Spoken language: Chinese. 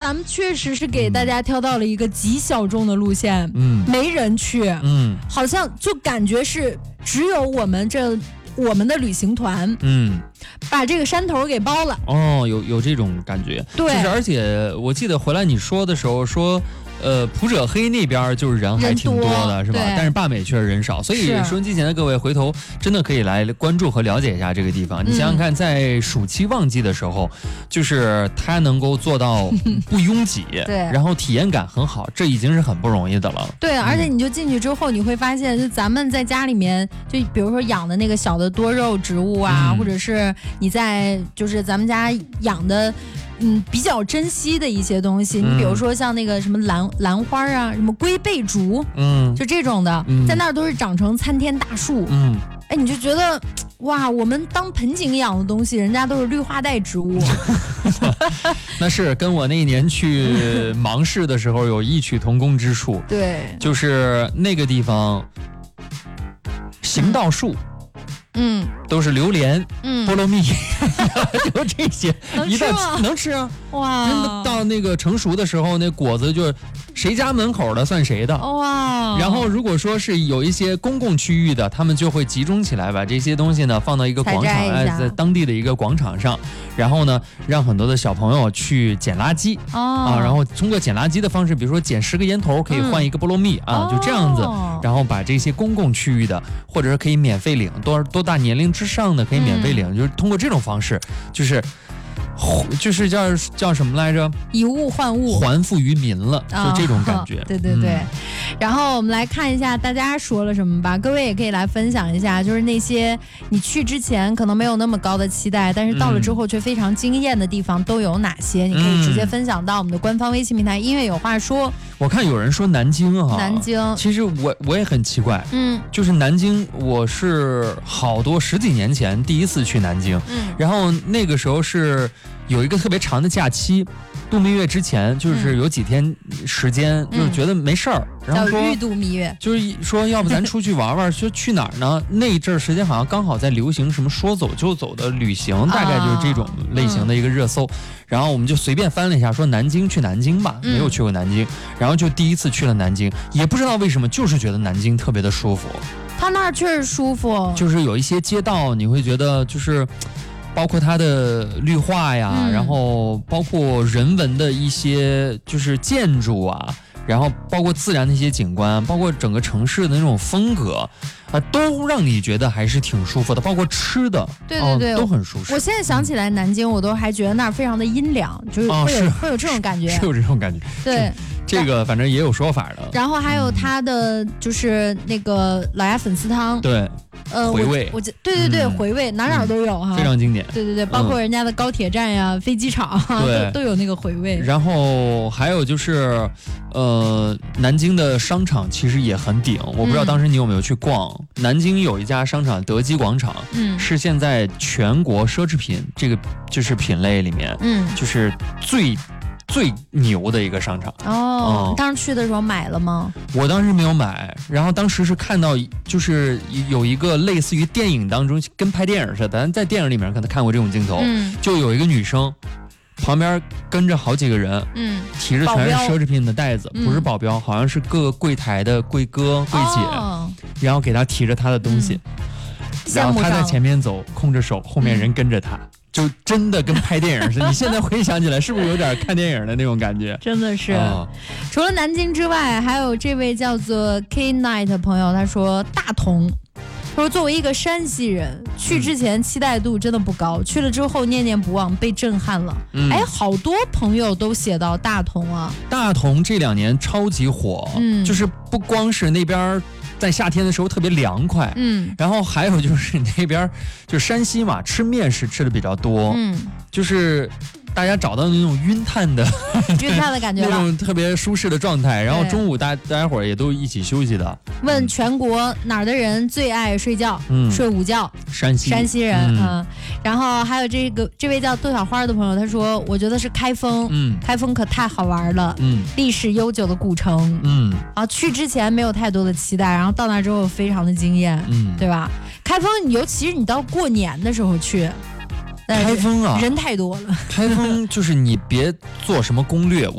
咱们确实是给大家挑到了一个极小众的路线，没人去，好像就感觉是只有我们的旅行团，把这个山头给包了。 哦，有这种感觉， 对， 就是而且我记得回来你说的时候说。普者黑那边就是人还挺多的，是吧？但是坝美确实人少，所以收音机前的各位回头真的可以来关注和了解一下这个地方。你想想看，在暑期旺季的时候，就是它能够做到不拥挤， 对， 然后体验感很好，这已经是很不容易的了。 对，而且你就进去之后，你会发现，就咱们在家里面，就比如说养的那个小的多肉植物啊，或者是你在就是咱们家养的。比较珍惜的一些东西，你比如说像那个什么兰花啊，什么龟背竹，就这种的，在那儿都是长成参天大树，哎，你就觉得哇，我们当盆景养的东西，人家都是绿化带植物。 那是跟我那一年去芒市的时候有异曲同工之处。 对， 就是那个地方，行道树。都是榴莲，菠萝蜜，就这些， 一旦能吃啊， 哇！ 真的到那个成熟的时候，那果子就谁家门口的算谁的， 哇！ 然后如果说是有一些公共区域的，他们就会集中起来，把这些东西呢放到一个广场，在当地的一个广场上，然后呢让很多的小朋友去捡垃圾然后通过捡垃圾的方式，比如说捡10个烟头可以换1个菠萝蜜就这样子，然后把这些公共区域的，或者是可以免费领，多大年龄之上的可以免费领，就是通过这种方式，就是叫什么来着？ 以物换物， 还富于民了，就这种感觉。 对对对。然后我们来看一下大家说了什么吧，各位也可以来分享一下，就是那些你去之前可能没有那么高的期待，但是到了之后却非常惊艳的地方都有哪些？你可以直接分享到我们的官方微信平台音乐有话说。 我看有人说南京南京， 其实我也很奇怪，就是南京，我是10几年前第一次去南京，然后那个时候是有一个特别长的假期，度蜜月之前就是有几天时间，就是觉得没事儿，然后说叫预度蜜月， 就是说要不咱出去玩玩，说去哪儿呢？那一阵儿时间好像刚好在流行什么说走就走的旅行，大概就是这种类型的一个热搜，然后我们就随便翻了一下，说南京去南京吧，没有去过南京，然后就第一次去了南京，也不知道为什么，就是觉得南京特别的舒服。 它那儿确实舒服， 就是有一些街道你会觉得就是包括它的绿化呀，然后包括人文的一些就是建筑啊，然后包括自然的一些景观，包括整个城市的那种风格都让你觉得还是挺舒服的，包括吃的， 对对对， 都很舒适。 我现在想起来南京，我都还觉得那儿非常的阴凉，就是会有这种感觉， 是有这种感觉， 对。 这个反正也有说法的。 然后还有它的就是那个老鸭粉丝汤， 对，回味， 对对对，回味哪都有哈， 非常经典。 对对对，包括人家的高铁站呀、飞机场都有那个回味。 然后还有就是南京的商场其实也很顶，我不知道当时你有没有去逛。南京有一家商场德基广场，是现在全国奢侈品这个就是品类里面，就是最牛的一个商场当时去的时候买了吗？ 我当时没有买，然后当时是看到就是有一个类似于电影当中跟拍电影似的，咱在电影里面可能看过这种镜头，就有一个女生旁边跟着好几个人，提着全是奢侈品的袋子，不是保镖，好像是各个柜台的柜哥柜姐，然后给她提着她的东西，然后她在前面走，空着手，后面人跟着她。就真的跟拍电影似的，你现在回想起来，是不是有点看电影的那种感觉？ 真的是。除了南京之外，还有这位叫做 K Night 的朋友，他说大同，他说作为一个山西人，去之前期待度真的不高，去了之后念念不忘，被震撼了。好多朋友都写到大同啊， 大同这2年超级火，就是不光是那边在夏天的时候特别凉快，然后还有就是那边就是山西嘛，吃面食吃的比较多，就是大家找到那种晕碳的感觉了， 那种特别舒适的状态，然后中午大家伙儿也都一起休息的。 问全国哪儿的人最爱睡觉？睡午觉，山西人然后还有这位叫窦小花的朋友，他说我觉得是开封，开封可太好玩了，历史悠久的古城，去之前没有太多的期待，然后到那之后非常的惊艳，对吧？开封尤其是你到过年的时候去。 开封啊， 人太多了。 开封就是你别做什么攻略，